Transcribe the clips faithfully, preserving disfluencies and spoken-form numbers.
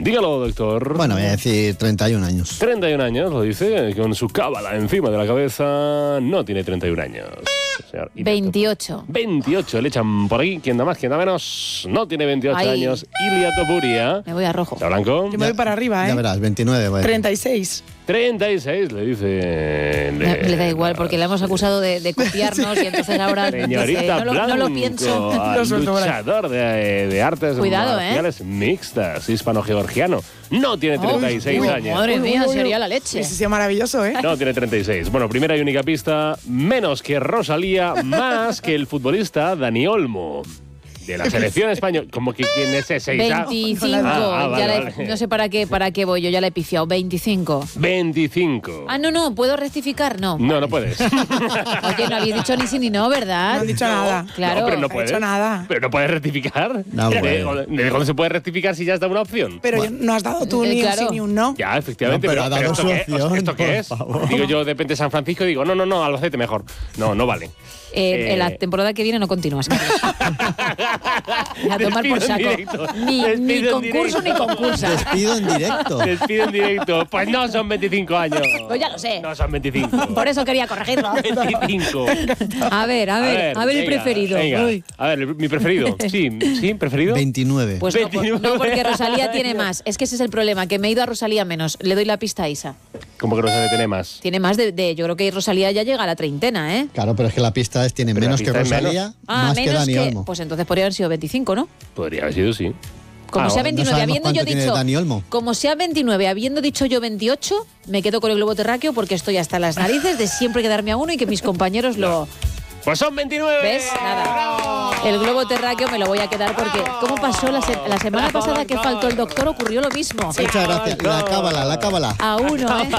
Dígalo, doctor. Bueno, voy a decir treinta y un años. treinta y un años, lo dice, con su cábala encima de la cabeza. No tiene treinta y un años. Señor, veintiocho. veintiocho, le echan por aquí. ¿Quién da más, quién da menos? No tiene veintiocho Ay. años. Ilia Topuria. Me voy a rojo. ¿Está blanco? Yo me voy para arriba, ¿eh? Ya verás, veintinueve. Voy a decir. treinta y seis. treinta y seis, le dice. Le, le da igual, porque le hemos acusado de, de copiarnos y entonces ahora Señorita dice, no, lo, Blanco, no lo pienso. al luchador de, de artes Cuidado, marciales mixtas, hispano-georgiano. No tiene treinta y seis Uy, años. Madre Uy, mía, uy, uy. sería la leche. Sí, sí, maravilloso, ¿eh? No tiene treinta y seis. Bueno, primera y única pista, menos que Rosalía, más que el futbolista Dani Olmo. De la selección española. Como que quién es ese. veinticinco. Ah, ah, vale, ya la he- vale. No sé para qué, para qué voy yo, ya la he pifiado. veinticinco. veinticinco. Ah, no, no, ¿puedo rectificar? No. No, no puedes. Oye, no habéis dicho ni sí ni no, ¿verdad? No han dicho nada. Claro. No, pero no he puedes. hecho nada. Pero no puedes rectificar. No ¿De, puede. de dónde se puede rectificar si ya está una opción? Pero Bueno. no has dado tú Eh, ni claro. un sí ni un no. Ya, efectivamente. No, pero pero, ha dado pero ¿esto, su qué, opción, ¿esto qué por es? favor. Digo yo de repente San Francisco y digo, no, no, no, Albacete mejor. No, no vale. Eh, Eh, en la temporada que viene no continúas. Carlos. A tomar por Despido en saco. directo. Ni, ni Despido en concurso ni directo. concursa. Despido en directo. Despido en directo. Pues no son veinticinco años. Pues ya lo sé. No son veinticinco. Por eso quería corregirlo. veinticinco. A ver, a ver, a ver, el venga, preferido. venga. Uy. A ver, el- mi preferido. Sí, sí, preferido. veintinueve. Pues no, por- veintinueve. no, porque Rosalía tiene más. Es que ese es el problema, que me he ido a Rosalía menos. Le doy la pista a Isa. Como que no se detiene más. Tiene más de, de- yo creo que Rosalía ya llega a la treintena, ¿eh? Claro, pero es que la pista es tiene Pero la menos que pista es menos. Rosalía, Ah, más que menos Dani que... Olmo. Pues entonces podría haber sido veinticinco, ¿no? Podría haber sido, sí. Como Ah, sea bueno, veintinueve, no sabemos habiendo yo cuánto tiene dicho... Dani Olmo. Como sea veintinueve, habiendo dicho yo veintiocho, me quedo con el globo terráqueo porque estoy hasta las narices de siempre quedarme a uno y que mis compañeros lo... Pues son veintinueve. ¿Ves? Nada. El globo terráqueo me lo voy a quedar porque... ¿Cómo pasó la, se- la semana pasada que faltó el doctor? Ocurrió lo mismo. Muchas gracias. La cábala, la cábala. A uno, ¿eh?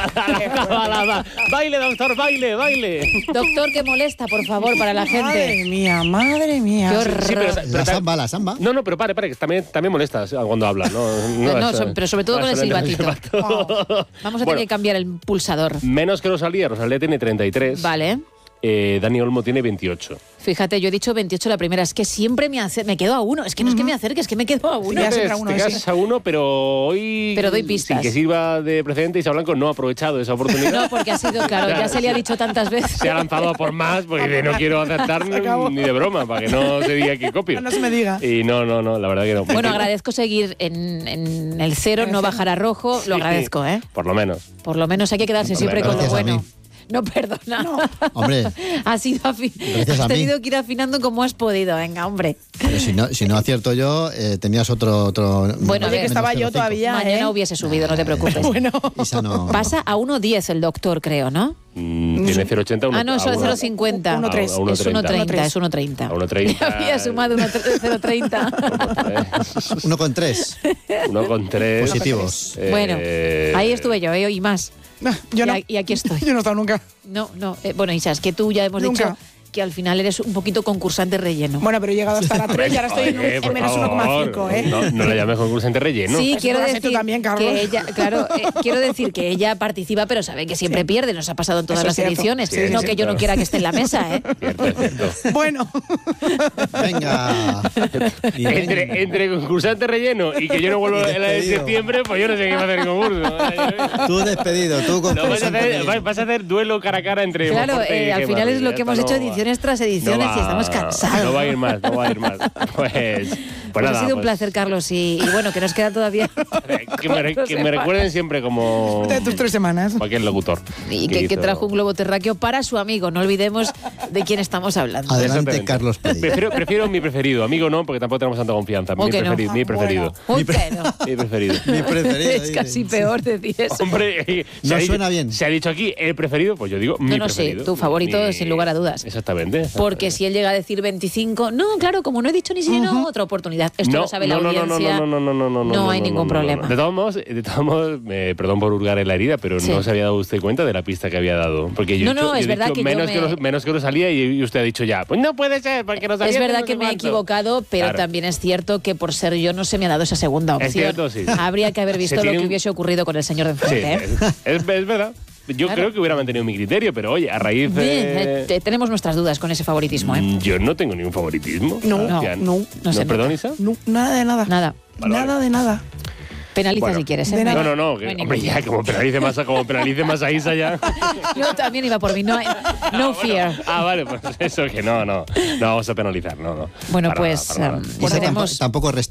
Baile, doctor, baile, baile. Doctor, que molesta, por favor, para la Madre gente. mía, madre mía. Qué horror. Sí, pero, La samba, la samba. No, no, pero pare, pare, que también, también molestas cuando hablas, ¿no? No, es- so- pero sobre todo no con el es silbatito. silbato. Vamos a Bueno, tener que cambiar el pulsador. menos que Rosalía. Rosalía tiene treinta y tres. Vale. Eh, Dani Olmo tiene veintiocho. Fíjate, yo he dicho veintiocho la primera. Es que siempre me, hace, me quedo a uno. Es que no es que me acerque, es que me quedo a uno. Ya Te, se te entra uno, quedas sí. a uno, pero hoy... Pero doy pistas. Sin que sirva de precedente, Isa Blanco no ha aprovechado esa oportunidad. No, porque ha sido, claro, ya se le ha dicho tantas veces. Se ha lanzado a por más, porque de no quiero acertar acabó. ni de broma, para que no se diga que copio. No se me diga. Y no, no, no, la verdad que no. Bueno, agradezco seguir en, en el cero, no bajar a rojo. Lo Sí, agradezco, ¿eh? Por lo menos. Por lo menos hay que quedarse siempre con lo Gracias a bueno. mí. No, perdona. Hombre, Has, ido afi- Gracias a has mí. tenido que ir afinando como has podido. Venga, hombre. pero si no, si no acierto yo, eh, tenías otro... otro Bueno, a ver, que estaba yo todavía, Mañana ¿eh? hubiese subido, no te preocupes. Bueno. Isa no... Pasa a uno diez el doctor, creo, ¿no? Mm, tiene cero coma ochenta. Ah, no, solo cero coma cincuenta. uno tres. A uno Es uno treinta. treinta, es uno treinta. A uno treinta. Había sumado uno cero coma treinta. Uno con tres. Uno con tres. Positivos. Eh, Bueno, ahí estuve yo, ¿eh? Y más. Yo y, no. a- y aquí estoy. Yo no he estado nunca. No, no. eh, bueno, Isa, es que tú ya hemos Nunca. dicho que al final eres un poquito concursante relleno. Bueno, pero he llegado hasta la tres y ahora estoy en, un- Oye, en por menos uno coma cinco, favor, ¿eh? No, no la llames concursante relleno. Sí, Eso quiero lo has decir hecho también, Carlos. que ella, claro, eh, quiero decir que ella participa, pero sabe que siempre pierde. Nos ha pasado en todas Eso las es cierto. ediciones. Sí, no sí, que yo no claro. quiera que esté en la mesa, ¿eh? Cierto, es cierto. Bueno. Venga. Y venga. Entre, entre concursante relleno y que yo no vuelvo Y en la de despedido. septiembre, pues yo no sé qué va a hacer el concurso. Tú despedido, tú con No, vas, a hacer, vas- vas a hacer duelo cara a cara entre Claro, Monforte y eh, al Gemma final es lo Ruiz. que hemos Esto hecho no va. ediciones tras ediciones No y va- estamos cansados. No va a ir más, no va a ir más. Pues, pues Pues nada. ha sido un pues, placer, Carlos, y, y bueno, que nos queda todavía. Que me, cuatro que me semanas. recuerden siempre como De tus tres semanas. cualquier locutor. Y que, que hizo- trajo un globo terráqueo para su amigo. No olvidemos de quién estamos hablando. Adelante, Exactamente. Carlos Pérez. Prefiero, prefiero mi preferido, amigo no, porque tampoco tenemos tanta confianza. ¿O Mi, que no? preferido, mi preferido. Uy, que no. Mi preferido. Mi preferido. Es dice. casi peor decir eso. Hombre, eh, se No ha dicho- suena bien. Se ha dicho aquí el preferido, pues yo digo mi No, no, sí, preferido. tu favorito, Mi- sin lugar a dudas. Exactamente. exactamente. Porque si él llega a decir veinticinco, no, claro, como no he dicho ni si no, otra oportunidad. Esto no, lo sabe no, la no, no, audiencia. no, no, no, no, no, no, No hay no, ningún no, no, no. problema. De todos modos, de todos modos eh, perdón por hurgar en la herida, pero Sí. no se había dado usted cuenta de la pista que había dado. Porque yo No, he dicho- no, yo es he verdad dicho que yo menos, me- que no, menos que no salía y, y usted ha dicho ya, pues no puede ser, porque no sabía. Es que verdad no que sé me he cuánto. equivocado, pero Claro. también es cierto que por ser yo no se me ha dado esa segunda opción. Es cierto, sí. Habría que haber Se visto lo tiene que un- hubiese ocurrido con el señor de Sí, enfrente. ¿eh? es, es- es verdad. Yo Claro. creo que hubiera mantenido mi criterio, pero oye, a raíz Bien, de... eh, te- tenemos nuestras dudas con ese favoritismo, ¿eh? Mm, Yo no tengo ningún favoritismo. No, Sebastián. no, no se perdón, nota. Isa? No, nada de nada. Nada. Vale, Nada vale. de nada. Penaliza Bueno. si quieres. ¿eh? De nada. No, no, no. No que- hay ningún hombre, ya, como penalice más a, como penalice más a Isa ya. Yo también iba por mí. No, hay- no fear. Ah, vale, pues eso que no, no. No vamos a penalizar, no, no. Bueno, Para pues nada, para nada. um, Isa seremos... tampoco, tampoco